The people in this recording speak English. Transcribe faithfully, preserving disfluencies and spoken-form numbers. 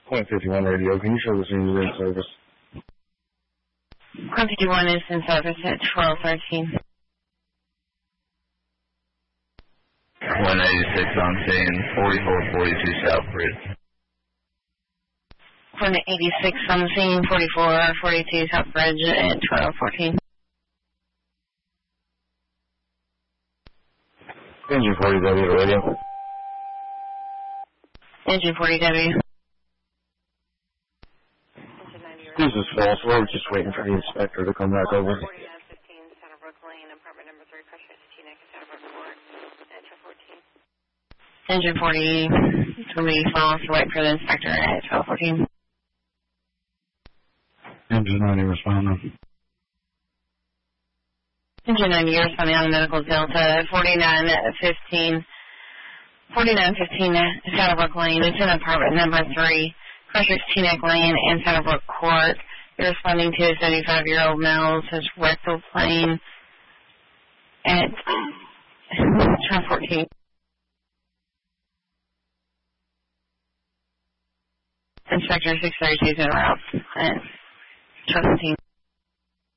Point fifty-one radio, can you show the scene in service? Point fifty-one is in service at twelve thirteen. one eighty-six on scene, forty-four forty-two South Bridge. one eighty-six on scene, forty-four forty-two South Bridge at twelve fourteen. Engine forty W to radio. Engine forty W. This is false. We're just waiting for the inspector to come back over. Engine forty, it's going to be false. Wait for the inspector at twelve fourteen. Engine ninety responding. Engine ninety, you're responding on medical Delta forty-nine fifteen. forty-nine fifteen Saddlebrook Lane. It's in apartment number three. Pressure Teaneck Lane and Saddlebrook Court. You're responding to a seventy-five-year-old male who says rectal plane at twelve fourteen. Inspector six thirty-two is en route at twelve fifteen.